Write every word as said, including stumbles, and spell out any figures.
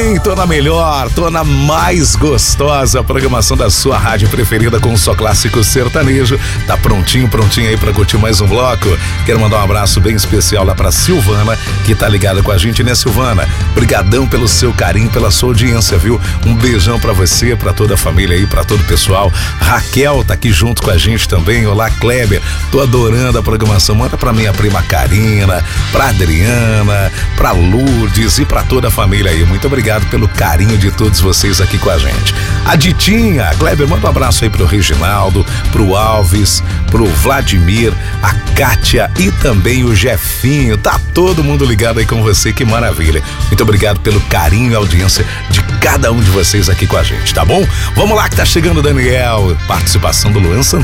sim, tô na melhor, tô na mais gostosa programação da sua rádio preferida com só clássico sertanejo. Tá prontinho, prontinho aí pra curtir mais um bloco? Quero mandar um abraço bem especial lá pra Silvana, que tá ligada com a gente, né, Silvana? Brigadão pelo seu carinho, pela sua audiência, viu? Um beijão pra você, pra toda a família aí, pra todo o pessoal. Raquel tá aqui junto com a gente também. Olá, Kleber, tô adorando a programação. Manda pra minha prima Karina, pra Adriana, pra Lourdes e pra toda a família aí. Muito obrigado pelo carinho de todos vocês aqui com a gente. A Ditinha, Kleber, manda um abraço aí pro Reginaldo, pro Alves, pro Vladimir, a Kátia e também o Jefinho. Tá todo mundo ligado aí com você, que maravilha. Muito obrigado pelo carinho e audiência de cada um de vocês aqui com a gente, tá bom? Vamos lá que tá chegando o Daniel, participação do Luan Santana.